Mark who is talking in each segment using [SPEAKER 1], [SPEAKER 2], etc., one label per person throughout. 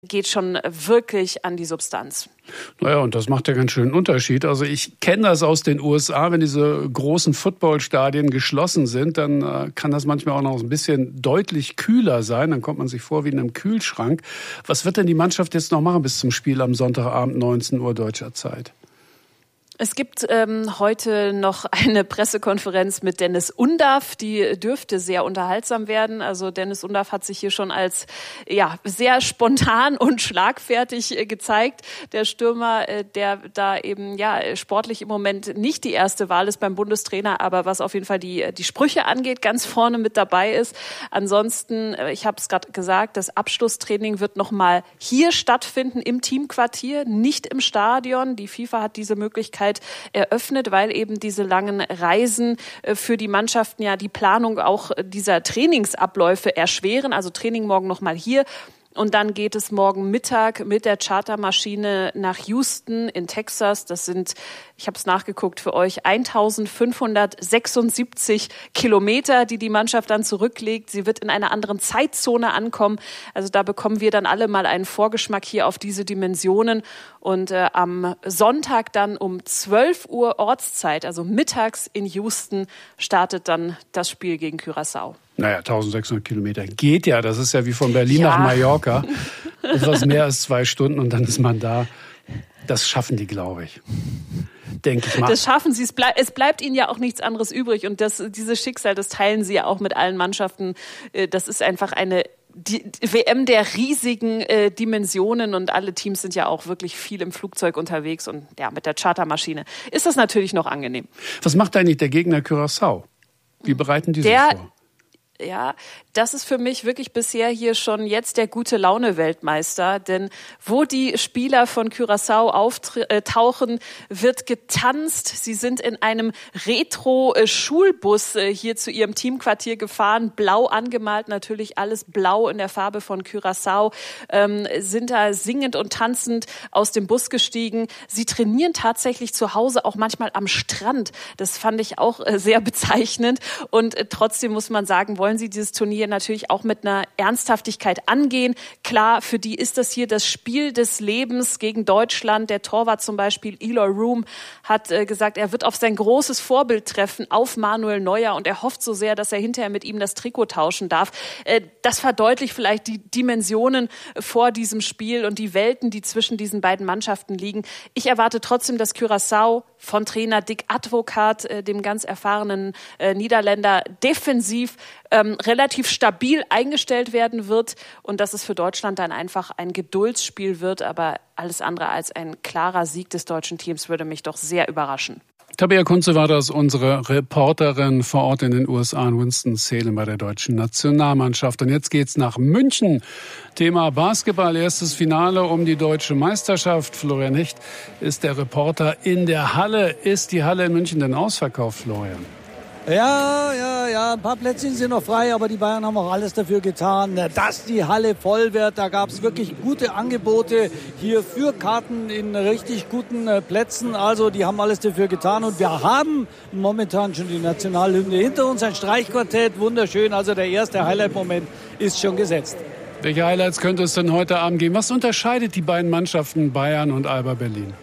[SPEAKER 1] geht schon wirklich an die Substanz.
[SPEAKER 2] Naja, und das macht ja ganz schön einen Unterschied. Also ich kenne das aus den USA, wenn diese großen Footballstadien geschlossen sind, dann kann das manchmal auch noch ein bisschen deutlich kühler sein. Dann kommt man sich vor wie in einem Kühlschrank. Was wird denn die Mannschaft jetzt noch machen bis zum Spiel am Sonntagabend, 19 Uhr deutscher Zeit?
[SPEAKER 1] Es gibt heute noch eine Pressekonferenz mit Dennis Undaff, die dürfte sehr unterhaltsam werden. Also Dennis Undaff hat sich hier schon als sehr spontan und schlagfertig gezeigt. Der Stürmer, der da eben sportlich im Moment nicht die erste Wahl ist beim Bundestrainer, aber was auf jeden Fall die Sprüche angeht, ganz vorne mit dabei ist. Ansonsten, ich habe es gerade gesagt, das Abschlusstraining wird nochmal hier stattfinden im Teamquartier, nicht im Stadion. Die FIFA hat diese Möglichkeit eröffnet, weil eben diese langen Reisen für die Mannschaften ja die Planung auch dieser Trainingsabläufe erschweren. Also Training morgen nochmal hier. Und dann geht es morgen Mittag mit der Chartermaschine nach Houston in Texas. Das sind, ich habe es nachgeguckt für euch, 1576 Kilometer, die Mannschaft dann zurücklegt. Sie wird in einer anderen Zeitzone ankommen. Also da bekommen wir dann alle mal einen Vorgeschmack hier auf diese Dimensionen. Und am Sonntag dann um 12 Uhr Ortszeit, also mittags in Houston, startet dann das Spiel gegen Curaçao.
[SPEAKER 2] Naja, 1600 Kilometer geht ja. Das ist ja wie von Berlin nach Mallorca. Etwas mehr als 2 Stunden und dann ist man da. Das schaffen die, glaube ich. Denke ich mal.
[SPEAKER 1] Das schaffen sie. Es bleibt ihnen ja auch nichts anderes übrig. Und dieses Schicksal, das teilen sie ja auch mit allen Mannschaften. Das ist einfach die WM der riesigen Dimensionen und alle Teams sind ja auch wirklich viel im Flugzeug unterwegs und mit der Chartermaschine ist das natürlich noch angenehm.
[SPEAKER 2] Was macht eigentlich der Gegner Curaçao? Wie bereiten die sich vor?
[SPEAKER 1] Ja, das ist für mich wirklich bisher hier schon jetzt der Gute-Laune-Weltmeister. Denn wo die Spieler von Curaçao auftauchen, wird getanzt. Sie sind in einem Retro-Schulbus hier zu ihrem Teamquartier gefahren. Blau angemalt, natürlich alles blau in der Farbe von Curaçao. Sind da singend und tanzend aus dem Bus gestiegen. Sie trainieren tatsächlich zu Hause auch manchmal am Strand. Das fand ich auch sehr bezeichnend. Und trotzdem muss man sagen, wollen sie dieses Turnier natürlich auch mit einer Ernsthaftigkeit angehen. Klar, für die ist das hier das Spiel des Lebens gegen Deutschland. Der Torwart zum Beispiel, Eloy Room, hat gesagt, er wird auf sein großes Vorbild treffen, auf Manuel Neuer. Und er hofft so sehr, dass er hinterher mit ihm das Trikot tauschen darf. Das verdeutlicht vielleicht die Dimensionen vor diesem Spiel und die Welten, die zwischen diesen beiden Mannschaften liegen. Ich erwarte trotzdem, dass Curaçao von Trainer Dick Advocaat, dem ganz erfahrenen Niederländer, defensiv relativ stabil eingestellt werden wird und dass es für Deutschland dann einfach ein Geduldsspiel wird. Aber alles andere als ein klarer Sieg des deutschen Teams würde mich doch sehr überraschen.
[SPEAKER 2] Tabea Kunze war das, unsere Reporterin vor Ort in den USA in Winston-Salem bei der deutschen Nationalmannschaft. Und jetzt geht's nach München. Thema Basketball, erstes Finale um die deutsche Meisterschaft. Florian Hecht ist der Reporter in der Halle. Ist die Halle in München denn ausverkauft, Florian?
[SPEAKER 3] Ja, ein paar Plätzchen sind noch frei, aber die Bayern haben auch alles dafür getan, dass die Halle voll wird. Da gab es wirklich gute Angebote hier für Karten in richtig guten Plätzen. Also die haben alles dafür getan und wir haben momentan schon die Nationalhymne hinter uns, ein Streichquartett, wunderschön. Also der erste Highlight-Moment ist schon gesetzt.
[SPEAKER 2] Welche Highlights könnte es denn heute Abend geben? Was unterscheidet die beiden Mannschaften Bayern und Alba Berlin?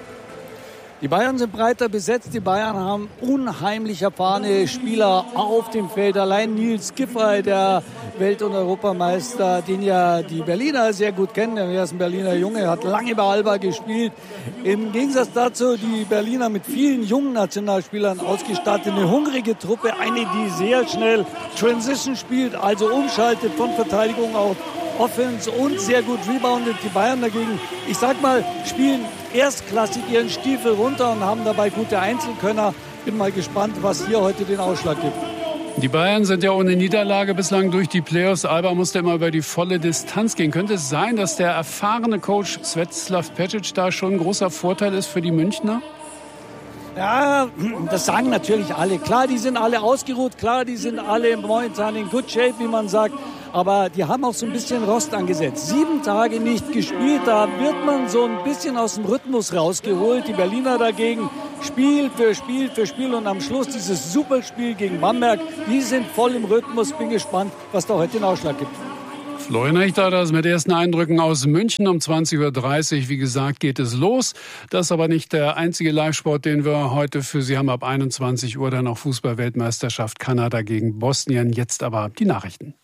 [SPEAKER 3] Die Bayern sind breiter besetzt. Die Bayern haben unheimlich erfahrene Spieler auf dem Feld. Allein Nils Giffey, der Welt- und Europameister, den ja die Berliner sehr gut kennen. Er ist ein Berliner Junge, hat lange bei Alba gespielt. Im Gegensatz dazu die Berliner mit vielen jungen Nationalspielern ausgestattet. Eine hungrige Truppe, eine, die sehr schnell Transition spielt, also umschaltet von Verteidigung auf Offense und sehr gut reboundet. Die Bayern dagegen, ich sag mal, spielen erstklassig ihren Stiefel runter und haben dabei gute Einzelkönner. Bin mal gespannt, was hier heute den Ausschlag gibt.
[SPEAKER 2] Die Bayern sind ja ohne Niederlage bislang durch die Playoffs. Alba musste immer über die volle Distanz gehen. Könnte es sein, dass der erfahrene Coach Svetslav Pešić da schon ein großer Vorteil ist für die Münchner?
[SPEAKER 3] Ja, das sagen natürlich alle. Klar, die sind alle ausgeruht. Klar, die sind alle momentan in good shape, wie man sagt. Aber die haben auch so ein bisschen Rost angesetzt. 7 Tage nicht gespielt, da wird man so ein bisschen aus dem Rhythmus rausgeholt. Die Berliner dagegen Spiel für Spiel für Spiel und am Schluss dieses Superspiel gegen Bamberg. Die sind voll im Rhythmus. Bin gespannt, was da heute den Ausschlag gibt.
[SPEAKER 2] Florian Richter, das mit ersten Eindrücken aus München um 20.30 Uhr. Wie gesagt, geht es los. Das ist aber nicht der einzige Live-Sport, den wir heute für Sie haben. Ab 21 Uhr dann noch Fußball-Weltmeisterschaft Kanada gegen Bosnien. Jetzt aber die Nachrichten.